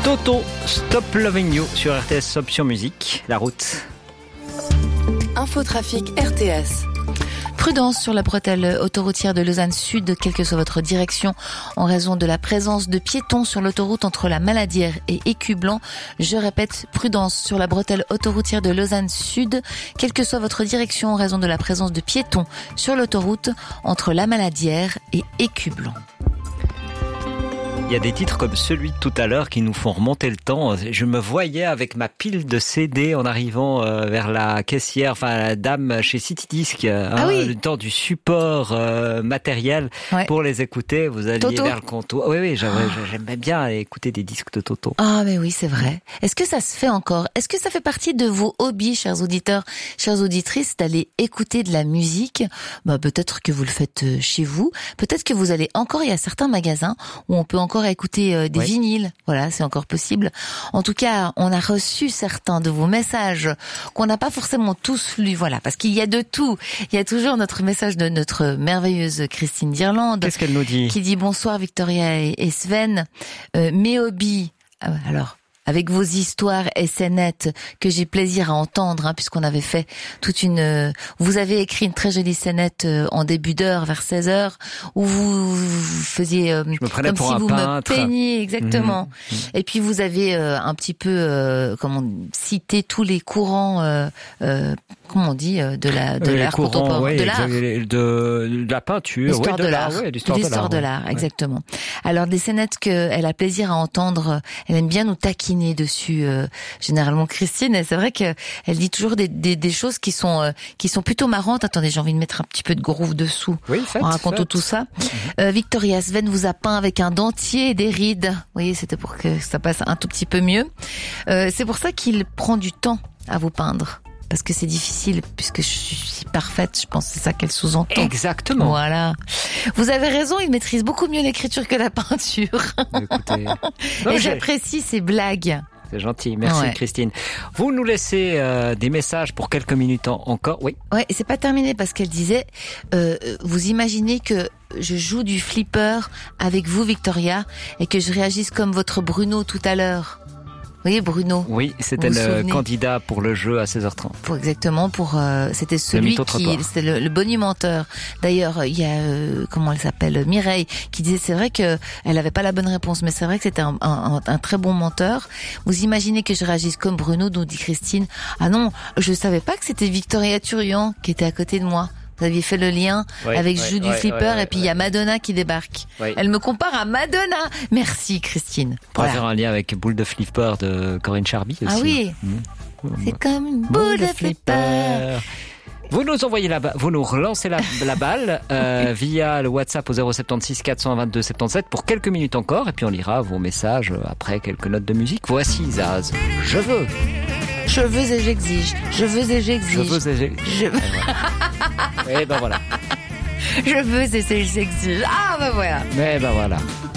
Toto, Stop Loving You sur RTS Option Musique, la route. Infotrafic RTS. Prudence sur la bretelle autoroutière de Lausanne Sud, quelle que soit votre direction, en raison de la présence de piétons sur l'autoroute entre la Maladière et Écublanc. Je répète, prudence sur la bretelle autoroutière de Lausanne Sud, quelle que soit votre direction, en raison de la présence de piétons sur l'autoroute entre la Maladière et Écublanc. Il y a des titres comme celui de tout à l'heure qui nous font remonter le temps. Je me voyais avec ma pile de CD en arrivant vers la caissière, enfin la dame chez Citydisc, le temps du support matériel pour les écouter. Vous alliez Toto. vers le comptoir. Oui, j'aimais bien écouter des disques de Toto. Ah, mais oui, c'est vrai. Est-ce que ça se fait encore? Est-ce que ça fait partie de vos hobbies, chers auditeurs, chères auditrices, d'aller écouter de la musique? Peut-être que vous le faites chez vous. Peut-être que vous allez encore, il y a certains magasins où on peut encore écouter des vinyles. Voilà, c'est encore possible. En tout cas, on a reçu certains de vos messages qu'on n'a pas forcément tous lus. Voilà, parce qu'il y a de tout. Il y a toujours notre message de notre merveilleuse Christine d'Irlande. Qu'est-ce qu'elle nous dit? Qui dit bonsoir Victoria et Sven. Mes hobbies. Alors, avec vos histoires scénettes que j'ai plaisir à entendre, puisqu'on avait fait toute une... Vous avez écrit une très jolie scénette en début d'heure, vers 16h, où vous faisiez Je me prenais comme pour si un vous peintre. me peigniez, exactement. Et puis vous avez un petit peu, cité tous les courants, comment on dit, de l'art contemporain, de l'art. De la peinture, L'histoire de l'art. l'histoire de l'art, exactement. Alors des scénettes qu'elle a plaisir à entendre, elle aime bien nous taquiner dessus, généralement Christine, et c'est vrai que elle dit toujours des choses qui sont plutôt marrantes. Attendez, j'ai envie de mettre un petit peu de groove dessous en racontant tout ça. Victoria, Sven vous a peint avec un dentier et des rides. Vous voyez, c'était pour que ça passe un tout petit peu mieux. C'est pour ça qu'il prend du temps à vous peindre. Parce que c'est difficile, puisque je suis parfaite, je pense que c'est ça qu'elle sous-entend. Exactement. Voilà. Vous avez raison, il maîtrise beaucoup mieux l'écriture que la peinture. Écoutez, et j'apprécie ces blagues. C'est gentil, merci Christine. Vous nous laissez des messages pour quelques minutes encore, oui. Ouais, et c'est pas terminé parce qu'elle disait, vous imaginez que je joue du flipper avec vous, Victoria, et que je réagisse comme votre Bruno tout à l'heure. Vous voyez Bruno? Oui, c'était le candidat pour le jeu à 16h30. C'était celui c'était le bonimenteur. D'ailleurs, il y a, comment elle s'appelle, Mireille, qui disait, c'est vrai que elle avait pas la bonne réponse, mais c'est vrai que c'était un très bon menteur. Vous imaginez que je réagisse comme Bruno, nous dit Christine. Ah non, je savais pas que c'était Victoria Turian qui était à côté de moi. Vous aviez fait le lien avec Joue du flipper et puis il y a Madonna qui débarque. Elle me compare à Madonna. Merci Christine. On pourrait faire un lien avec Boule de flipper de Corinne Charby aussi. Ah oui. C'est comme une boule de flipper. Vous nous envoyez vous nous relancez la balle via le WhatsApp au 076 422 77 pour quelques minutes encore et puis on lira vos messages après quelques notes de musique. Voici Zaz. Je veux. Je veux et j'exige. Je veux et j'exige. Je veux et j'exige. Et ben voilà. Je veux et j'exige. Ah ben voilà. Mais ben voilà.